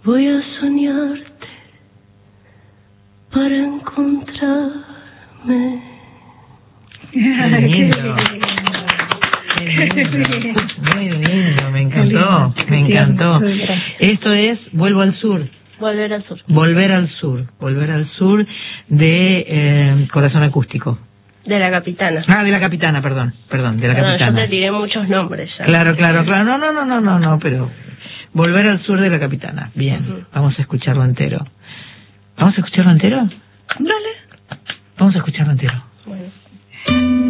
Voy a soñarte para encontrarme. Qué lindo. Muy lindo, me encantó, me encantó. Esto es Vuelvo al Sur. Volver al sur. Volver al sur. Volver al sur de Corazón Acústico. De la Capitana. Ah, de la Capitana, perdón, de la Capitana. Yo te tiré muchos nombres ya. Claro. No, pero Volver al Sur de la Capitana. Bien, vamos a escucharlo entero. ¿Vamos a escucharlo entero? Dale. Vamos a escucharlo entero. Bueno.